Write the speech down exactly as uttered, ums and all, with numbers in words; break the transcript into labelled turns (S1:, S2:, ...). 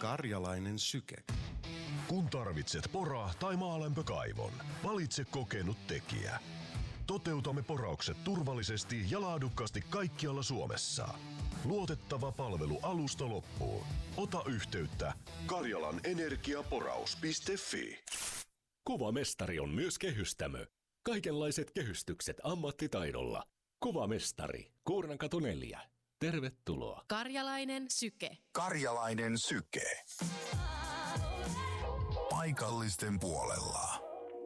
S1: Karjalainen syke.
S2: Kun tarvitset pora- tai maalämpökaivon, valitse kokenut tekijä. Toteutamme poraukset turvallisesti ja laadukkaasti kaikkialla Suomessa. Luotettava palvelu alusta loppuun. Ota yhteyttä karjalanenergiaporaus piste fi.
S3: Kuvamestari on myös kehystämö. Kaikenlaiset kehystykset ammattitaidolla. Kuvamestari, Kuurnankatu neljä. Tervetuloa.
S4: Karjalainen syke.
S5: Karjalainen syke. Paikallisten puolella.